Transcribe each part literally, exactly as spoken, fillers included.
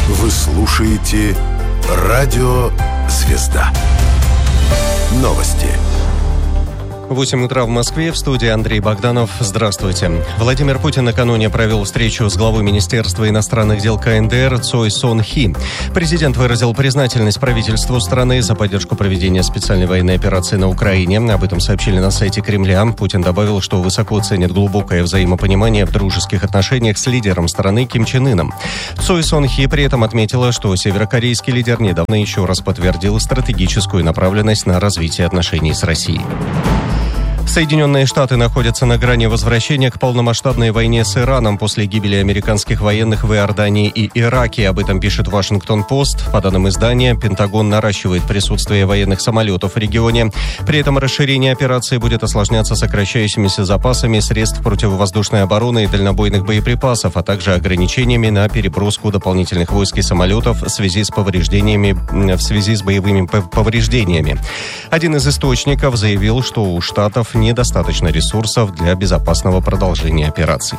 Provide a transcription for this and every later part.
Вы слушаете Радио Звезда. Новости. восемь утра в Москве, в студии Андрей Богданов. Здравствуйте. Владимир Путин накануне провел встречу с главой Министерства иностранных дел ка эн дэ эр Цой Сон Хи. Президент выразил признательность правительству страны за поддержку проведения специальной военной операции на Украине. Об этом сообщили на сайте Кремля. Путин добавил, что высоко ценит глубокое взаимопонимание в дружеских отношениях с лидером страны Ким Чен Ыном. Цой Сон Хи при этом отметила, что северокорейский лидер недавно еще раз подтвердил стратегическую направленность на развитие отношений с Россией. Соединенные Штаты находятся на грани возвращения к полномасштабной войне с Ираном после гибели американских военных в Иордании и Ираке. Об этом пишет Вашингтон-Пост. По данным издания, Пентагон наращивает присутствие военных самолетов в регионе. При этом расширение операции будет осложняться сокращающимися запасами средств противовоздушной обороны и дальнобойных боеприпасов, а также ограничениями на переброску дополнительных войск и самолетов в связи с повреждениями, в связи с боевыми повреждениями. Один из источников заявил, что у Штатов недостаточно ресурсов для безопасного продолжения операций.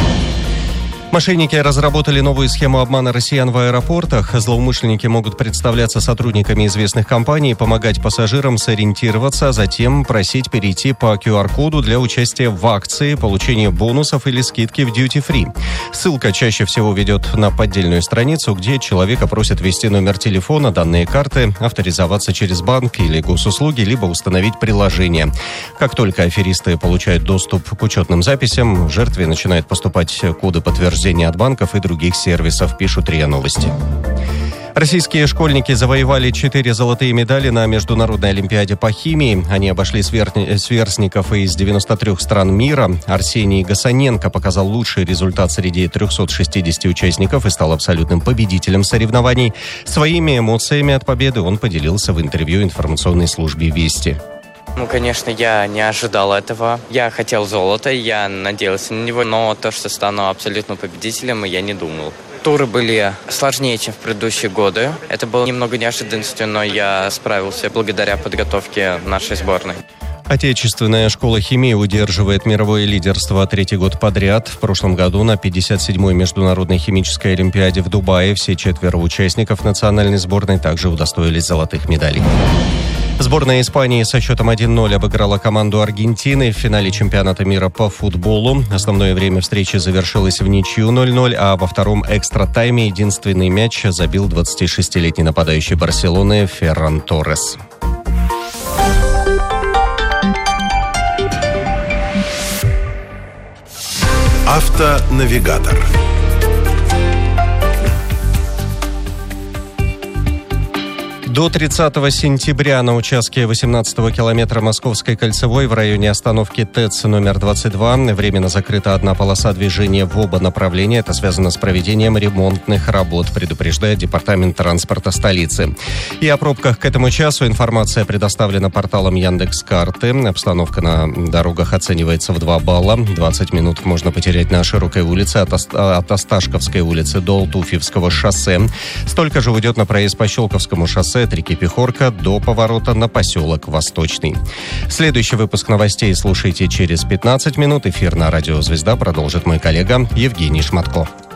Мошенники разработали новую схему обмана россиян в аэропортах. Злоумышленники могут представляться сотрудниками известных компаний, помогать пассажирам сориентироваться, а затем просить перейти по ку ар коду для участия в акции, получения бонусов или скидки в дьюти-фри. Ссылка чаще всего ведет на поддельную страницу, где человека просят ввести номер телефона, данные карты, авторизоваться через банк или госуслуги, либо установить приложение. Как только аферисты получают доступ к учетным записям, жертве начинают поступать коды подтверждения от банков и других сервисов, пишут РИА Новости. Российские школьники завоевали четыре золотые медали на Международной олимпиаде по химии. Они обошли сверни... сверстников из девяноста трёх стран мира. Арсений Гасаненко показал лучший результат среди трёхсот шестидесяти участников и стал абсолютным победителем соревнований. Своими эмоциями от победы он поделился в интервью информационной службе «Вести». Ну, конечно, я не ожидал этого. Я хотел золото, я надеялся на него, но то, что стану абсолютно победителем, я не думал. Туры были сложнее, чем в предыдущие годы. Это было немного неожиданностью, но я справился благодаря подготовке нашей сборной. Отечественная школа химии удерживает мировое лидерство третий год подряд. В прошлом году на пятьдесят седьмой Международной химической олимпиаде в Дубае все четверо участников национальной сборной также удостоились золотых медалей. Сборная Испании со счетом один ноль обыграла команду Аргентины в финале чемпионата мира по футболу. Основное время встречи завершилось в ничью ноль ноль, а во втором экстра-тайме единственный мяч забил двадцатишестилетний нападающий Барселоны Ферран Торрес. Автонавигатор. До тридцатого сентября на участке восемнадцатого километра Московской кольцевой в районе остановки ТЭЦ номер двадцать два временно закрыта одна полоса движения в оба направления. Это связано с проведением ремонтных работ, предупреждает Департамент транспорта столицы. И о пробках к этому часу информация предоставлена порталом Яндекс.Карты. Обстановка на дорогах оценивается в два балла. двадцать минут можно потерять на Широкой улице от, Ост... от Осташковской улицы до Алтуфьевского шоссе. Столько же уйдет на проезд по Щелковскому шоссе от реки Пехорка до поворота на поселок Восточный. Следующий выпуск новостей слушайте через пятнадцать минут. Эфир на радио «Звезда» продолжит мой коллега Евгений Шматко.